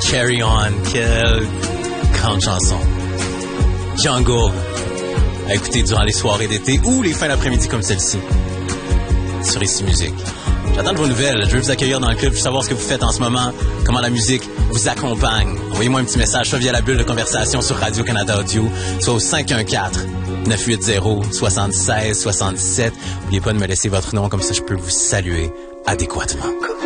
Carry On, quelle grande chanson. Jungle, à écouter durant les soirées d'été ou les fins d'après-midi comme celle-ci. Sur Ici Musique. J'attends de vos nouvelles. Je veux vous accueillir dans le club, je veux savoir ce que vous faites en ce moment, comment la musique vous accompagne. Envoyez-moi un petit message, soit via la bulle de conversation sur Radio-Canada Audio, soit au 514-980-7677. N'oubliez pas de me laisser votre nom, comme ça je peux vous saluer adéquatement.